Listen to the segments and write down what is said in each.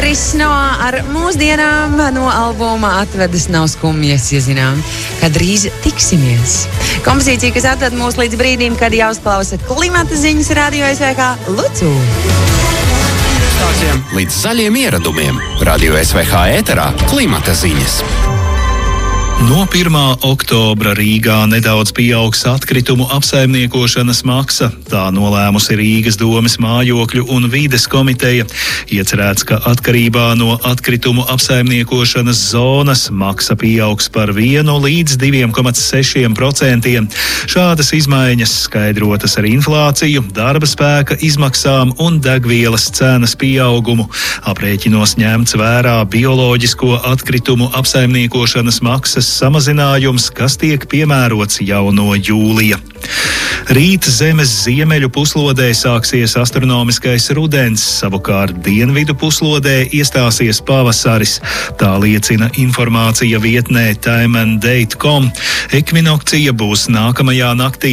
Kris Noā ar mūsdienām no albuma Atvedas nav skumjas, ja zinām, ka drīz tiksimies. Kompozīcija, kas atved mūs līdz brīdim, kad jāuzklausa klimata ziņas Radio SVH Lucu. Stāstiem līdz zaļiem ieradumiem. Radio SVH ēterā klimata ziņas. No 1. oktobra Rīgā nedaudz pieaugs atkritumu apsaimniekošanas maksa. Tā nolēmusi Rīgas domes mājokļu un vides komiteja. Iecerēts, ka atkarībā no atkritumu apsaimniekošanas zonas maksa pieaugs par 1 līdz 2,6%. Šādas izmaiņas skaidrotas ar inflāciju, darba spēka izmaksām un degvielas cenas pieaugumu. Aprēķinos ņemts vērā bioloģisko atkritumu apsaimniekošanas maksas samazinājums, kas tiek piemērots jau no jūlija. Rīt zemes ziemeļu puslodē sāksies astronomiskais rudens, savukārt dienvidu puslodē iestāsies pavasaris. Tā liecina informācija vietnē timeanddate.com. Ekvinokcija būs nākamajā naktī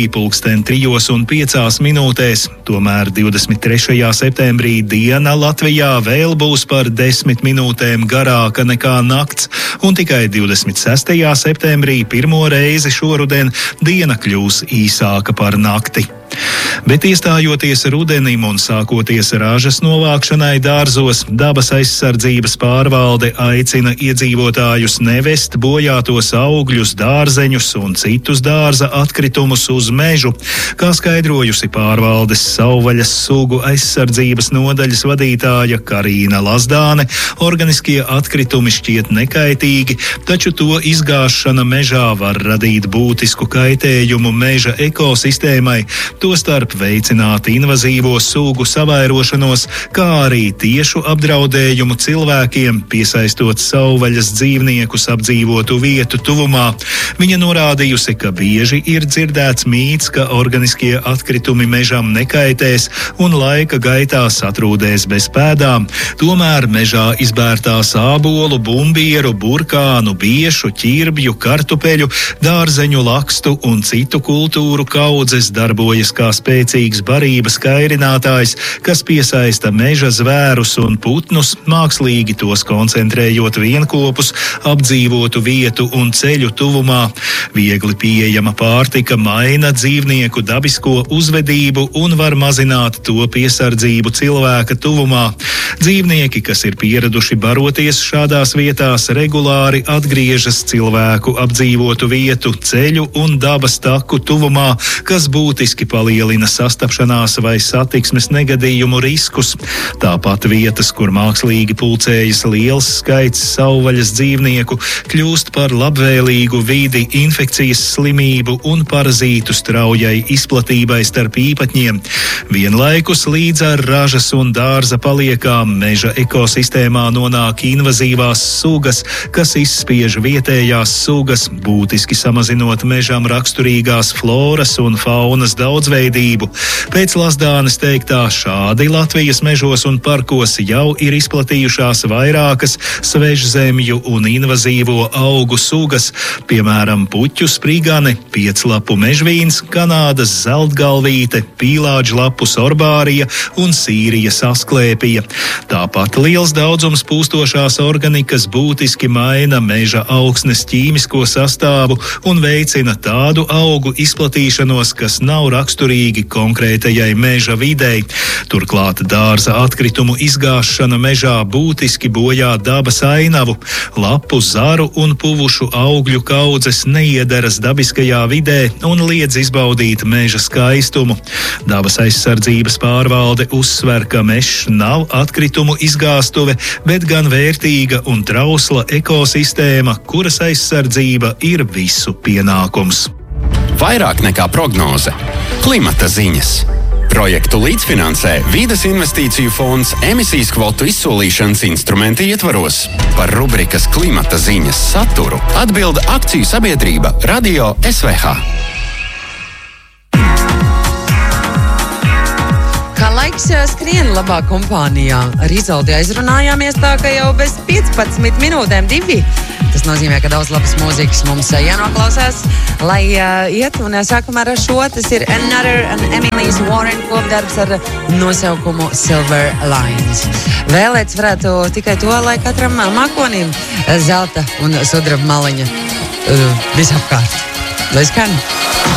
3:05. Tomēr 23. septembrī diena Latvijā vēl būs par 10 minūtēm garāka nekā nakts, un tikai 26. septembrī pirmo reizi šoruden diena kļūs īsāka par nakti. Bet iestājoties rudenim un sākoties ražas novākšanai dārzos, dabas aizsardzības pārvalde aicina iedzīvotājus nevest bojātos augļus, dārzeņus un citus dārza atkritumus uz mežu. Kā skaidrojusi pārvaldes savvaļas sugu aizsardzības nodaļas vadītāja Karīna Lazdāne, organiskie atkritumi šķiet nekaitīgi, taču to izgāšana mežā var radīt būtisku kaitējumu meža ekosistēmai, tostarp veicināt invazīvo sugu savairošanos, kā arī tiešu apdraudējumu cilvēkiem, piesaistot savvaļas dzīvniekus apdzīvotu vietu tuvumā. Viņa norādījusi, ka bieži ir dzirdēts mīts, ka organiskie atkritumi mežam nekaitēs un laika gaitā satrūdēs bez pēdām. Tomēr mežā izbērtās ābolu, bumbieru, burkānu, biešu, ķirbju, kartupeļu, dārzeņu lakstu un citu kultūru kaudzes darbojas kā spēcīgs barības kairinātājs, kas piesaista meža zvērus un putnus, mākslīgi tos koncentrējot vienkopus, apdzīvotu vietu un ceļu tuvumā. Viegli pieejama pārtika maina dzīvnieku dabisko uzvedību un var mazināt to piesardzību cilvēka tuvumā. Dzīvnieki, kas ir pieraduši baroties šādās vietās, regulāri atgriežas cilvēku apdzīvotu vietu, ceļu un dabas taku tuvumā, kas būtiski palielina sastapšanās vai satiksmes negadījumu riskus. Tāpat vietas, kur mākslīgi pulcējas liels skaits savvaļas dzīvnieku, kļūst par labvēlīgu vidi infekcijas slimību un parazītu straujai izplatībai starp īpatņiem. Vienlaikus līdz ar ražas un dārza paliekām meža ekosistēmā nonāk invazīvās sugas, kas izspiež vietējās sugas, būtiski samazinot mežam raksturīgās floras un faunas daudzveidību. Pēc Lazdānes teiktā, šādi Latvijas mežos un parkos jau ir izplatījušās vairākas svežzemju un invazīvo augu sugas, piemēram, puķu sprigane, pieclapu mežvīns, Kanādas zeltgalvīte, pīlāģlapu sorbārija un Sīrijas asklēpija. Tāpat liels daudzums pūstošās organikas būtiski maina meža augsnes ķīmisko sastāvu un veicina tādu augu izplatīšanos, kas nav raksturīgi konkrētajai meža videi. Turklāt dārza atkritumu izgāšana mežā būtiski bojā dabas ainavu. Lapu, zaru un puvušu augļu kaudzes neiederas dabiskajā vidē un liedz izbaudīt meža skaistumu. Dabas aizsardzības pārvalde uzsver, ka mežs nav atkritumu izgāstuve, bet gan vērtīga un trausla ekosistēma, kuras aizsardzība ir visu pienākums. Vairāk nekā prognoze. Klimata ziņas. Projektu līdzfinansē Vides investīciju fonds emisijas kvotu izsolīšanas instrumenta ietvaros. Par rubrikas Klimata ziņas saturu atbilda akciju sabiedrība Radio SVH. Kā laika Laiks skrien labā kompānijā. Ar Izoldi aizrunājāmies tā, ka jau bez 15 minūtēm 2. Tas nozīmē, ka daudz labas mūzikas mums jānoklausās, lai iet. Un sākumā ar šo, tas ir Another and Emily's Warren kopdarbs ar nosaukumu Silver Lines. Vēlēts varētu tikai to, lai katram mākonim zelta un sudraba maliņa visapkārt. Lai skan!